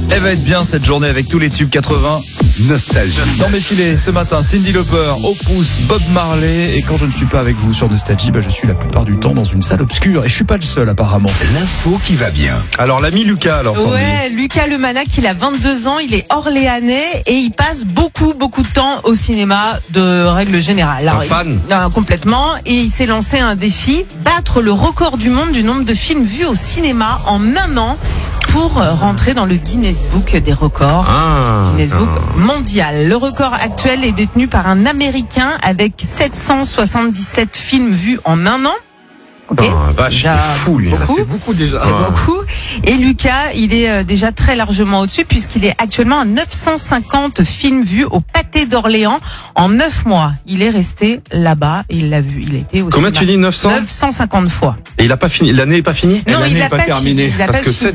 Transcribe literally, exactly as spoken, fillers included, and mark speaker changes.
Speaker 1: Elle va être bien cette journée avec tous les tubes quatre-vingts.
Speaker 2: Nostalgie.
Speaker 1: Dans mes filets ce matin, Cyndi Lauper, Opus, Bob Marley. Et quand je ne suis pas avec vous sur Nostalgie, bah je suis la plupart du temps dans une salle obscure. Et je suis pas le seul apparemment.
Speaker 2: L'info qui va bien.
Speaker 1: Alors l'ami Lucas, alors Sandy.
Speaker 3: Ouais, Lucas Lemanac, il a vingt-deux ans, il est orléanais et il passe beaucoup, beaucoup de temps au cinéma de règle générale. Alors,
Speaker 2: Un fan
Speaker 3: il, non, complètement. Et il s'est lancé un défi, battre le record du monde du nombre de films vus au cinéma en un an pour rentrer dans le Guinness Book des records.
Speaker 2: Ah,
Speaker 3: Guinness Book
Speaker 2: ah.
Speaker 3: mondial. Le record actuel est détenu par un Américain avec sept cent soixante-dix-sept films vus en un an. Ok.
Speaker 2: Ah, vache,
Speaker 3: Déjà
Speaker 2: il est fou, lui.
Speaker 3: beaucoup.
Speaker 2: Ça fait beaucoup déjà.
Speaker 3: C'est
Speaker 2: Ah.
Speaker 3: beaucoup. Et Lucas, il est euh, déjà très largement au-dessus puisqu'il est actuellement à neuf cent cinquante films vus au Pâté d'Orléans en neuf mois. Il est resté là-bas et il l'a vu. Il a été au
Speaker 2: Combien
Speaker 3: cinéma
Speaker 2: tu dis, neuf cents
Speaker 3: neuf cent cinquante fois.
Speaker 2: Et il a pas fini, l'année est pas finie?
Speaker 3: Non,
Speaker 1: l'année
Speaker 3: il
Speaker 1: est
Speaker 3: n'a
Speaker 1: pas
Speaker 3: pas
Speaker 1: terminée,
Speaker 3: fini. Il a
Speaker 2: Parce
Speaker 3: pas
Speaker 2: que
Speaker 3: fini.